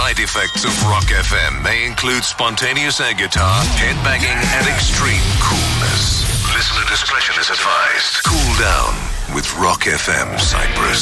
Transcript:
side effects of Rock FM may include spontaneous air guitar, headbanging, and extreme coolness. Listener discretion is advised. Cool down with Rock FM Cyprus.